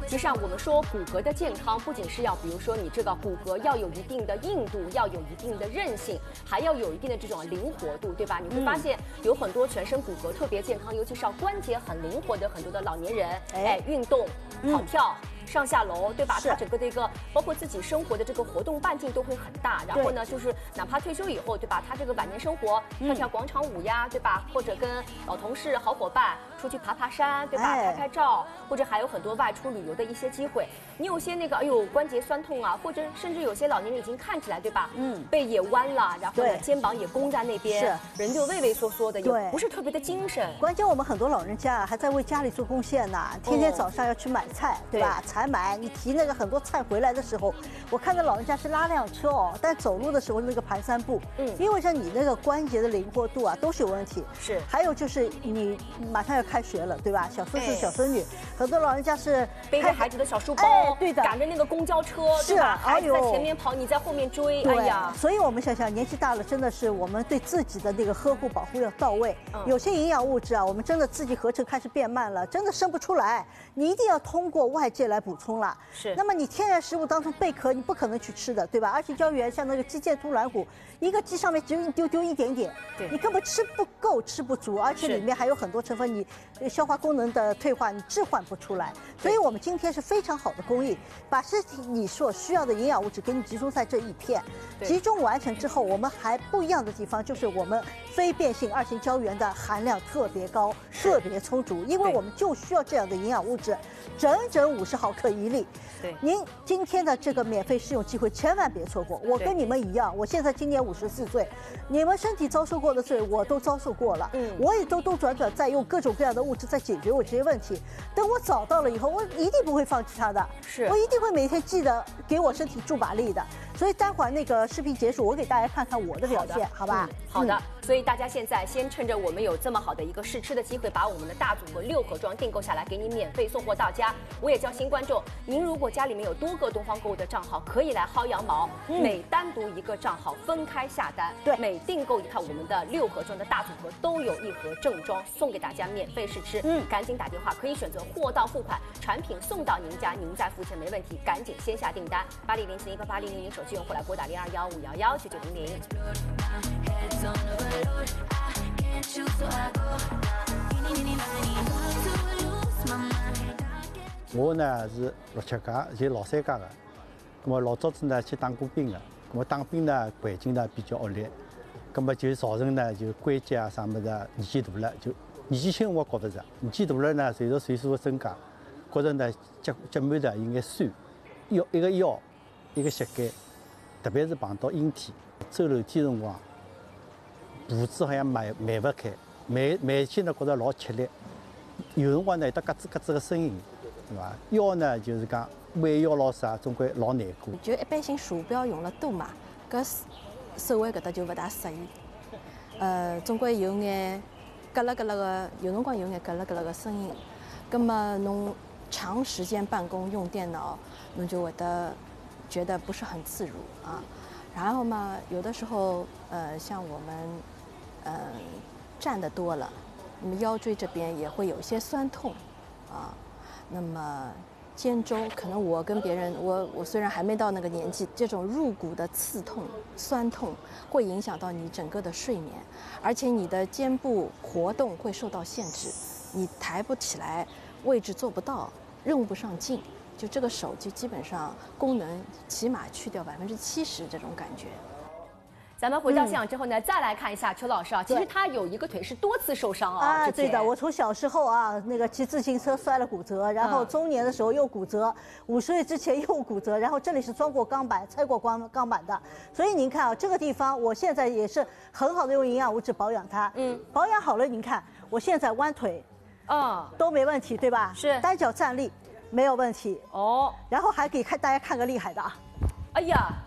其实啊，我们说骨骼的健康，不仅是要，比如说你这个骨骼要有一定的硬度，要有一定的韧性，还要有一定的这种灵活度，对吧？你会发现有很多全身骨骼特别健康，尤其是关节很灵活的很多的老年人，运动、跑跳。上下楼，对吧？他整个的一个包括自己生活的这个活动半径都会很大。然后呢，就是哪怕退休以后，对吧？他这个晚年生活跳跳广场舞呀，对吧？或者跟老同事、好伙伴出去爬爬山，对吧？拍拍照，或者还有很多外出旅游的一些机会。你有些那个关节酸痛啊，或者甚至有些老年人已经看起来，对吧？背也弯了，然后呢肩膀也弓在那边，人就畏畏缩缩的，也不是特别的精神。 关键我们很多老人家还在为家里做贡献呢，天天早上要去买菜，对吧？采买，你提那个很多菜回来的时候，我看到老人家是拉辆车哦，但走路的时候那个蹒跚步，因为像你那个关节的灵活度啊都是有问题。是，还有就是你马上要开学了，对吧？小孙子、小孙女，很多老人家是背着孩子的小书包， 对的， 赶着那个公交车，对吧？孩子在前面跑，你在后面追，哎呀！ 所以我们想想，年纪大了，真的是我们对自己的那个呵护保护要到位。有些营养物质啊，我们真的自己合成开始变慢了，真的生不出来，你一定要通过外界来补充了。是，那么你天然食物当中贝壳你不可能去吃的，对吧？而且胶原像那个鸡腱突软骨，一个鸡上面只有一丢丢一点点，你根本吃不够、吃不足，而且里面还有很多成分，你消化功能的退化你置换不出来。所以我们今天是非常好的工艺，把身体你所需要的营养物质给你集中在这一片，集中完成之后，我们还不一样的地方就是我们非变性二型胶原的含量特别高、特别充足，因为我们就需要这样的营养物质，整整50毫克一粒。对，您今天的这个免费试用机会千万别错过。我跟你们一样，我现在今年54岁，你们身体遭受过的罪我都遭受过了，我也兜兜转转在用各种各样的物质在解决我这些问题。等我找到了以后，我一定不会放弃它的，我一定会每天记得给我身体助把力的。所以待会儿那个视频结束，我给大家看看我的表现，好吧？ 好的。所以大家现在先趁着我们有这么好的一个试吃的机会，把我们的大组合6盒装订购下来，给你免费送货到家。我也叫新观众，您如果家里面有多个东方购物的账号，可以来薅羊毛，每单独一个账号分开下单，对，每订购一套我们的6盒装的大组合，都有1盒正装送给大家免费试吃。赶紧打电话，可以选择货到付款，产品送到您家，您再付钱没问题。赶紧先下订单，8007188000，手机用户来拨打0215119900。 我呢是67届，就老3届的。那么老早子呢去当过兵的，那么当兵呢环境呢比较恶劣，那么就造成呢就关节啊啥么子年纪大了，就年纪轻我觉不着，年纪大了呢随着岁数的增加，觉着呢脚腕的有眼酸，一个腰，一个膝盖，特别是碰到阴天，走楼梯辰光。步子好像迈不开，迈起呢觉着老吃力，有辰光呢有得咯吱咯吱的声音，对伐？腰呢就是讲弯腰老啥，总归老难过。 就一般性鼠标用了多嘛，搿手腕搿搭就勿大适宜。总归有眼咯啦咯啦个，有辰光有眼咯啦咯啦个声音。葛么侬长时间办公用电脑，侬就会得觉得不是很自如啊。然后嘛，有的时候像我们站得多了，那么腰椎这边也会有一些酸痛啊。那么肩周可能我跟别人，我虽然还没到那个年纪，这种入骨的刺痛、酸痛会影响到你整个的睡眠，而且你的肩部活动会受到限制，你抬不起来，位置做不到，用不上劲。就这个手就基本上功能起码去掉70%这种感觉。 咱们回到现场之后呢，再来看一下邱老师啊，其实他有一个腿是多次受伤啊。 对的，我从小时候啊，那个骑自行车摔了骨折，然后中年的时候又骨折，50岁之前又骨折，然后这里是装过钢板、拆过钢板的，所以您看啊，这个地方我现在也是很好的用营养物质保养它。保养好了，您看我现在弯腿，都没问题，对吧？是单脚站立。没有问题哦，然后还给大家看个厉害的啊！ 哎呀，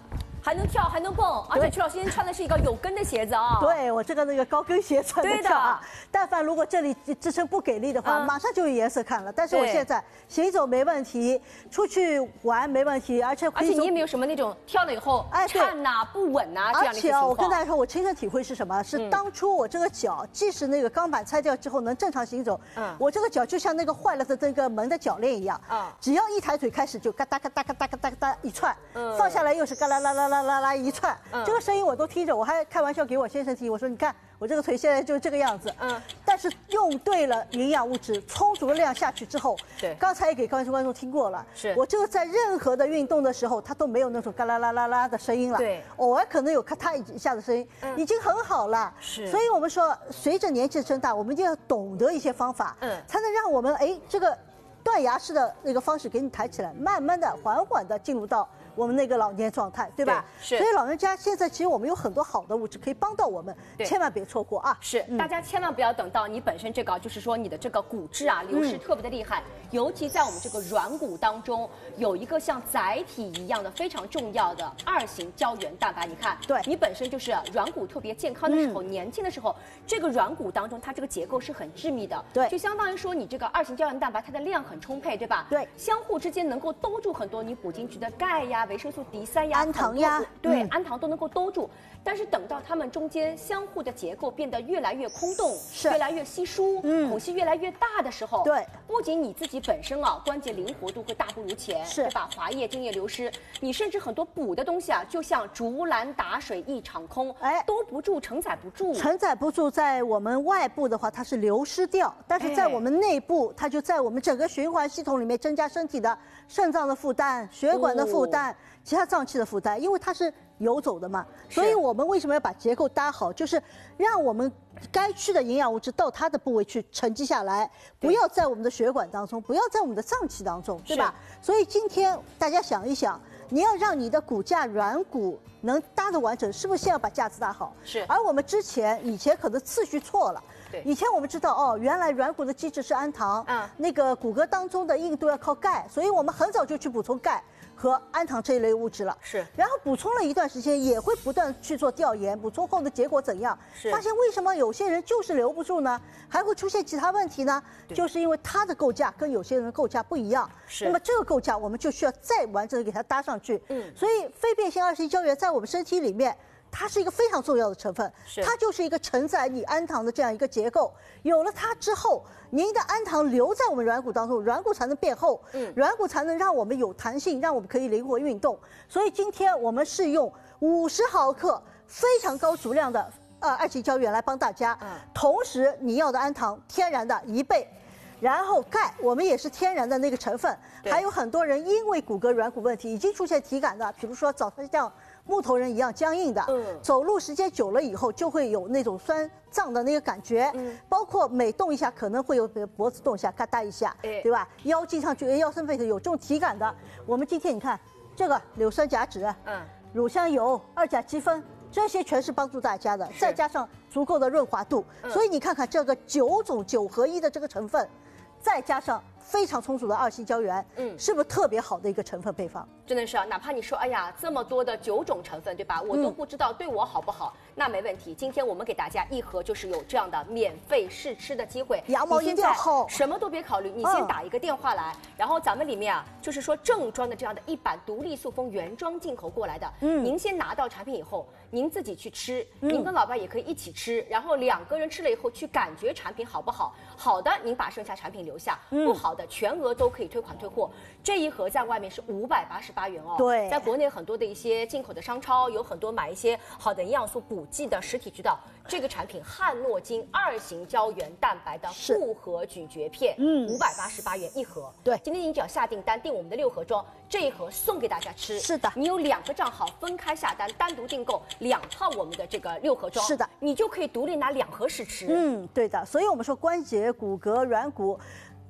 还能跳还能蹦，而且曲老师今天穿的是一个有跟的鞋子啊。 对，我这个那个高跟鞋穿的跳啊。但凡如果这里支撑不给力的话，马上就有颜色看了。但是我现在行走没问题，出去玩没问题，而且你也没有什么那种跳了以后颤呐、不稳呐这样的情况。 我跟大家说，我亲身体会是什么？是当初我这个脚，即使那个钢板拆掉之后能正常行走，我这个脚就像那个坏了的这个门的铰链一样，只要一抬腿开始就嘎哒嘎哒嘎哒嘎哒嘎哒一串，放下来又是嘎啦啦啦啦啦啦一串，这个声音我都听着，我还开玩笑给我先生听，我说你看我这个腿现在就是这个样子，但是用对了营养物质，充足的量下去之后， 对， 刚才也给观众听过了， 是我这个在任何的运动的时候，它都没有那种嘎啦啦啦啦的声音了， 对， 偶尔可能有咔嗒一下的声音，已经很好了， 是， 所以我们说随着年纪的增大，我们一定要懂得一些方法，才能让我们这个断崖式的那个方式给你抬起来，慢慢的、缓缓的进入到我们那个老年状态，对吧？ 是。 所以老人家现在其实我们有很多好的物质可以帮到我们，千万别错过啊！ 是，大家千万不要等到你本身这个就是说你的这个骨质啊流失特别的厉害，尤其在我们这个软骨当中有一个像载体一样的非常重要的2型胶原蛋白。你看， 对你本身就是软骨特别健康的时候，年轻的时候，这个软骨当中它这个结构是很致密的， 对， 就相当于说你这个2型胶原蛋白它的量很充沛，对吧？ 对， 相互之间能够兜住很多你补进去的钙呀、维生素 D3呀、 氨糖呀， 对，氨糖都能够兜住。但是等到它们中间相互的结构变得越来越空洞，越来越稀疏，孔隙越来越大的时候， 对， 不仅你自己本身啊关节灵活度会大不如前，对吧？滑液、津液流失，你甚至很多补的东西啊，就像竹篮打水一场空，兜不住，承载不住。 承载不住，在我们外部的话，它是流失掉；但是在我们内部，它就在我们整个循环系统里面增加身体的肾脏的负担、血管的负担、其他脏器的负担，因为它是游走的嘛。所以我们为什么要把结构搭好？就是让我们该去的营养物质到它的部位去沉积下来，不要在我们的血管当中，不要在我们的脏器当中，对吧？所以今天大家想一想，你要让你的骨架软骨能搭得完整，是不是先要把架子搭好？ 是。 而我们以前可能次序错了。以前我们知道原来软骨的基质是氨糖，那个骨骼当中的硬度要靠钙，所以我们很早就去补充钙和氨糖这一类物质了。 是。 然后补充了一段时间，也会不断去做调研，补充后的结果怎样？发现为什么有些人就是留不住呢？还会出现其他问题呢？就是因为它的构架跟有些人的构架不一样。那么这个构架我们就需要再完整的给它搭上去。所以非变性2型胶原在我们身体里面，它是一个非常重要的成分，它就是一个承载你氨糖的这样一个结构。有了它之后，您的氨糖留在我们软骨当中，软骨才能变厚，软骨才能让我们有弹性，让我们可以灵活运动。所以今天我们是用50毫克非常高足量的2型胶原来帮大家，同时你要的氨糖天然的1倍。然后钙，我们也是天然的那个成分，还有很多人因为骨骼软骨问题已经出现体感的，比如说早上像木头人一样僵硬的，走路时间久了以后就会有那种酸胀的那个感觉，包括每动一下可能会有脖子动一下，嘎哒一下，对吧？腰经常觉得腰酸背痛有这种体感的，我们今天你看这个硫酸甲酯，乳香油、2甲基酚。这些全是帮助大家的，再加上足够的润滑度，所以你看看这个9种9合1的这个成分，再加上非常充足的2型胶原，是不是特别好的一个成分配方？ 真的是啊，哪怕你说哎呀这么多的9种成分，对吧？我都不知道对我好不好，那没问题。今天我们给大家一盒就是有这样的免费试吃的机会， 羊毛一定要厚， 什么都别考虑，你先打一个电话来，然后咱们里面啊就是说正装的这样的1版独立塑封原装进口过来的，您先拿到产品以后，您自己去吃，您跟老伴也可以一起吃，然后2个人吃了以后去感觉产品好不好，好的您把剩下产品留下，不好的全额都可以退款退货。这一盒在外面是588元哦， 对， 在国内很多的一些进口的商超有很多买一些好的营养素补剂的实体渠道，这个产品汉诺金2型胶原蛋白的复合咀嚼片，588元一盒。 对， 今天你只要下订单订我们的6盒装，这一盒送给大家吃。 是的， 你有2个账号分开下单，单独订购2套我们的这个6盒装。 是的， 你就可以独立拿2盒试吃。 对的。所以我们说关节、骨骼、软骨。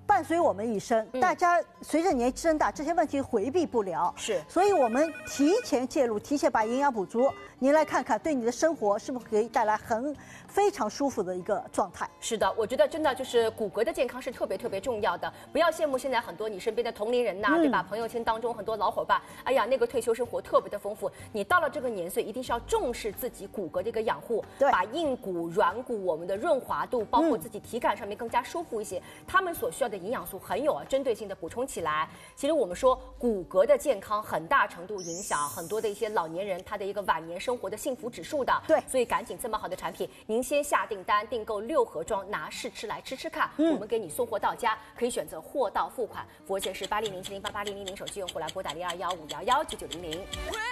伴随我们一生，大家随着年纪增大，这些问题回避不了。 是， 所以我们提前介入，提前把营养补足，您来看看，对你的生活是不是可以带来非常舒服的一个状态？ 是的，我觉得真的就是骨骼的健康是特别特别重要的。不要羡慕现在很多你身边的同龄人呐，对吧？朋友圈当中很多老伙伴，哎呀，那个退休生活特别的丰富。你到了这个年岁，一定是要重视自己骨骼的一个养护，把硬骨、软骨、我们的润滑度，包括自己体感上面更加舒服一些。他们所需要的营养素很有针对性的补充起来。其实我们说骨骼的健康很大程度影响很多的一些老年人他的一个晚年生活的幸福指数的。 对， 所以赶紧这么好的产品，您先下订单，订购6盒装，拿试吃来吃吃看，我们给你送货到家，可以选择货到付款。服务线是8007088000，手机用户来拨打0215119900。